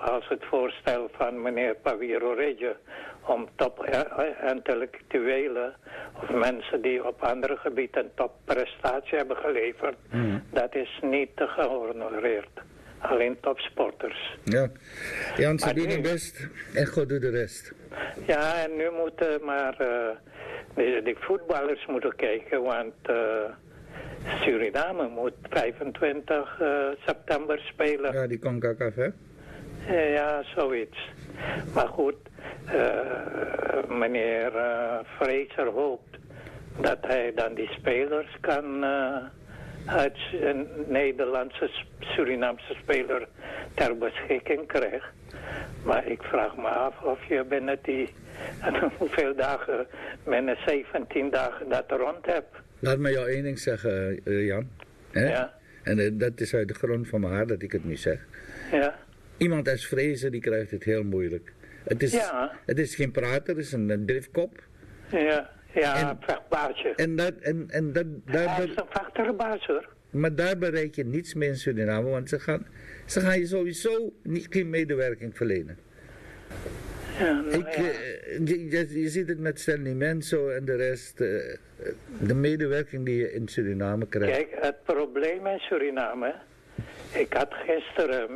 als het voorstel van meneer Paviro Regge om top-intellectuelen of mensen die op andere gebieden topprestatie hebben geleverd, dat is niet te gehonoreerd. Alleen topsporters. Ja, Jan, ze doen hun best en God doet de rest. Ja, en nu moeten maar de voetballers moeten kijken, want Suriname moet 25 september spelen. Ja, die CONCACAF, hè? Ja, zoiets. Maar goed, meneer Fraser hoopt dat hij dan die spelers kan uit een Nederlandse, Surinaamse speler ter beschikking krijgt. Maar ik vraag me af of je binnen die, hoeveel dagen, binnen 17 dagen dat rond hebt. Laat me jou één ding zeggen, Jan. Hè? Ja. En dat is uit de grond van mijn hart dat ik het nu zeg. Ja. Iemand als Fraser, die krijgt het heel moeilijk. Het is geen prater, het is een driftkop. Ja, ja, een vechtbaasje. Hij is een vechterbaas, hoor. Maar daar bereik je niets mee in Suriname, want ze gaan je sowieso geen medewerking verlenen. Ja, je ziet het met Stanley Menzo en de rest, de medewerking die je in Suriname krijgt. Kijk, het probleem in Suriname, ik had gisteren,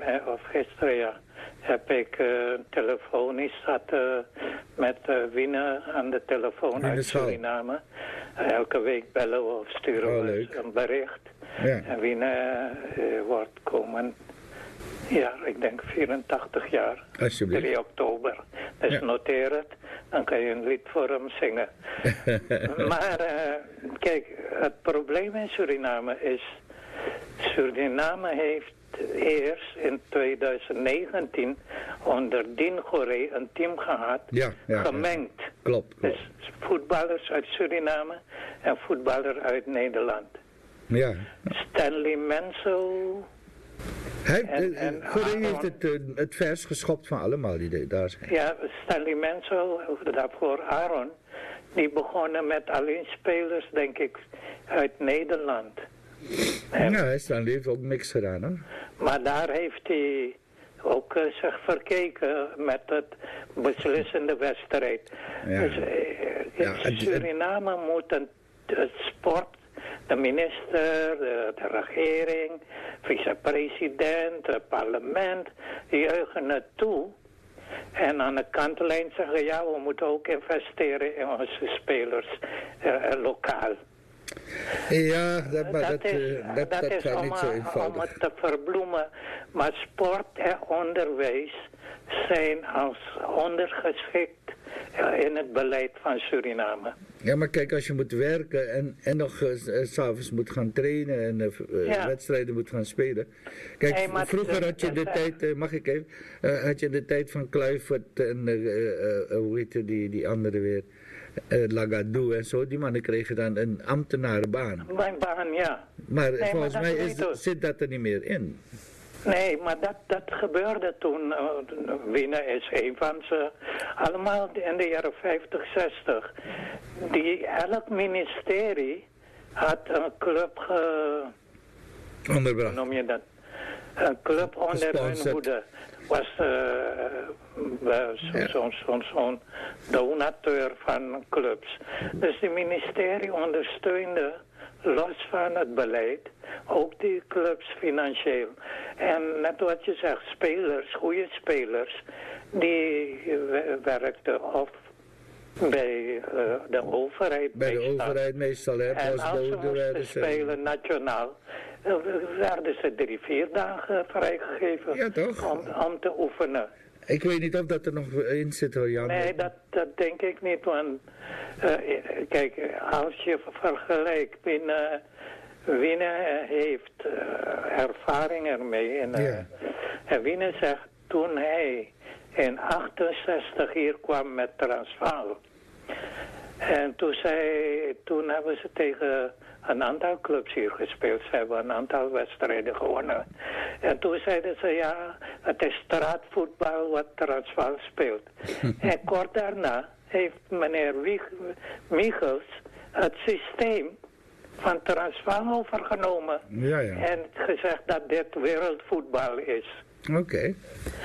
heb ik telefonisch met Wiener aan de telefoon uit Suriname. Elke week bellen we of sturen we een bericht. Ja. En Wiener wordt komen, ik denk 84 jaar. Alsjeblieft. 3 oktober. Dus noteer het, dan kan je een lied voor hem zingen. Maar kijk, het probleem in Suriname is, Suriname heeft eerst in 2019 onder Dien Goré een team gehad, gemengd. Ja. Klopt. Dus voetballers uit Suriname en voetballer uit Nederland. Ja. Stanley Menzo. Goré heeft het vers geschopt van allemaal die daar zijn. Ja, Stanley Menzo, daarvoor Aaron, die begonnen met alleen spelers, denk ik, uit Nederland. Stanley heeft ook niks gedaan, hoor. Maar daar heeft hij ook zich verkeken met het beslissende wedstrijd. Ja. Dus Suriname moet het sport, de minister, de regering, vicepresident, het parlement, juichen het toe. En aan de kantlijn zeggen, we moeten ook investeren in onze spelers lokaal. Ja, dat is gaat niet zo eenvoudig. Om het te verbloemen. Maar sport en onderwijs zijn als ondergeschikt in het beleid van Suriname. Ja, maar kijk, als je moet werken en nog 's avonds moet gaan trainen en wedstrijden moet gaan spelen. Kijk, vroeger had je de tijd, mag ik even, had je de tijd van Kluivert en hoe heette die andere weer? Lagadou en zo, die mannen kregen dan een ambtenarenbaan. Mijn baan, ja. Maar volgens mij zit dat er niet meer in. Nee, maar dat gebeurde toen. Wiener is een van ze. Allemaal in de jaren 50, 60. Elk ministerie had een club onderbracht. Hoe noem je dat? Een club onder hun hoede. Was zo'n donateur van clubs. Dus het ministerie ondersteunde, los van het beleid, ook die clubs financieel. En net wat je zegt, spelers, goede spelers, die werkten of bij de overheid. Bij de overheid meestal, hè? En als ze moesten spelen nationaal, werden ze 3-4 dagen vrijgegeven. Ja, toch? Om te oefenen. Ik weet niet of dat er nog in zit, hoor, Jan. Nee, dat denk ik niet, want kijk, als je vergelijkt, Wiener heeft ervaring ermee. En Wiener zegt, toen hij in 68 hier kwam met Transvaal. En toen hebben ze tegen een aantal clubs hier gespeeld. Ze hebben een aantal wedstrijden gewonnen. En toen zeiden ze, het is straatvoetbal wat Transvaal speelt. En kort daarna heeft meneer Michels het systeem van Transvaal overgenomen. Ja. En gezegd dat dit wereldvoetbal is. Oké.